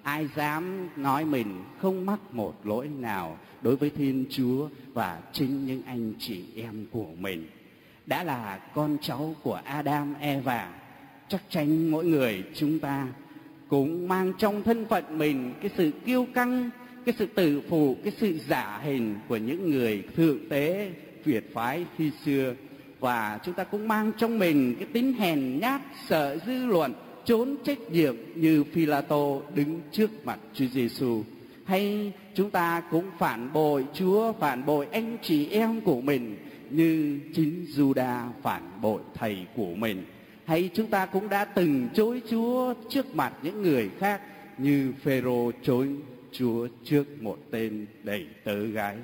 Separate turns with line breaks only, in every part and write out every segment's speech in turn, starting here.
Ai dám nói mình không mắc một lỗi nào đối với Thiên Chúa và chính những anh chị em của mình? Đã là con cháu của Adam, Eva, chắc chắn mỗi người chúng ta cũng mang trong thân phận mình cái sự kiêu căng, cái sự tự phụ, cái sự giả hình của những người thượng tế Việt phái khi xưa. Và chúng ta cũng mang trong mình cái tính hèn nhát, sợ dư luận, trốn trách nhiệm như Phi-la-tô đứng trước mặt Chúa Giêsu. Hay chúng ta cũng phản bội Chúa, phản bội anh chị em của mình như chính Giu-đa phản bội thầy của mình. Hay chúng ta cũng đã từng chối Chúa trước mặt những người khác như Phêrô chối Chúa trước một tên đầy tớ gái.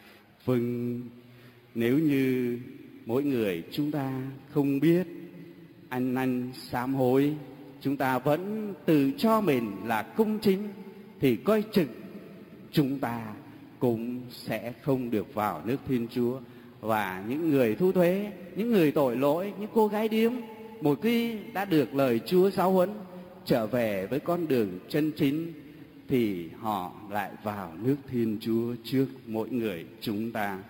Vâng, nếu như mỗi người chúng ta không biết ăn năn sám hối, chúng ta vẫn tự cho mình là công chính, thì coi chừng chúng ta cũng sẽ không được vào nước Thiên Chúa. Và những người thu thuế, những người tội lỗi, những cô gái điếm, một khi đã được lời Chúa giáo huấn trở về với con đường chân chính, thì họ lại vào nước Thiên Chúa trước mỗi người chúng ta.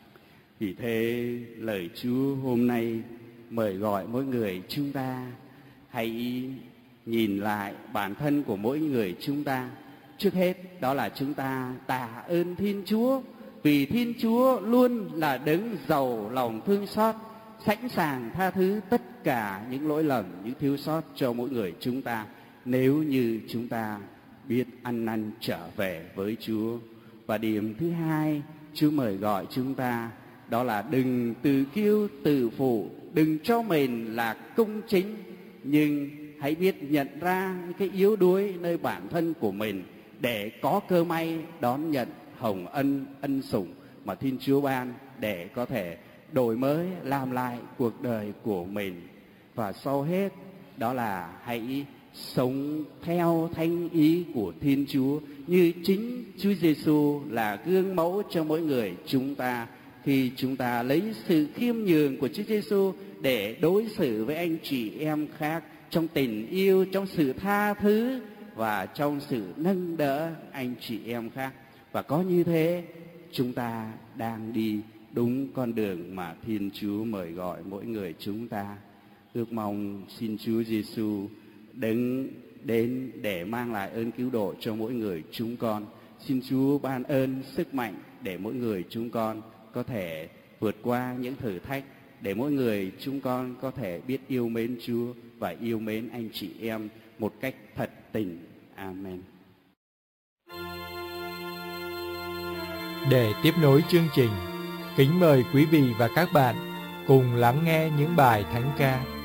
Vì thế lời Chúa hôm nay mời gọi mỗi người chúng ta hãy nhìn lại bản thân của mỗi người chúng ta. Trước hết đó là chúng ta tạ ơn Thiên Chúa, vì Thiên Chúa luôn là đấng giàu lòng thương xót, sẵn sàng tha thứ tất cả những lỗi lầm, những thiếu sót cho mỗi người chúng ta, nếu như chúng ta biết ăn năn trở về với Chúa. Và điểm thứ hai Chúa mời gọi chúng ta đó là đừng tự kiêu tự phụ, đừng cho mình là công chính, nhưng hãy biết nhận ra cái yếu đuối nơi bản thân của mình để có cơ may đón nhận hồng ân, ân sủng mà Thiên Chúa ban, để có thể đổi mới, làm lại cuộc đời của mình. Và sau hết đó là hãy sống theo thánh ý của Thiên Chúa, như chính Chúa Giêsu là gương mẫu cho mỗi người chúng ta. Khi chúng ta lấy sự khiêm nhường của Chúa Giêsu để đối xử với anh chị em khác trong tình yêu, trong sự tha thứ và trong sự nâng đỡ anh chị em khác, và có như thế chúng ta đang đi đúng con đường mà Thiên Chúa mời gọi mỗi người chúng ta. Ước mong xin Chúa Giêsu đấng đến để mang lại ơn cứu độ cho mỗi người chúng con. Xin Chúa ban ơn sức mạnh để mỗi người chúng con có thể vượt qua những thử thách, để mỗi người chúng con có thể biết yêu mến Chúa và yêu mến anh chị em một cách thật tình. Amen.
Để tiếp nối chương trình, kính mời quý vị và các bạn cùng lắng nghe những bài thánh ca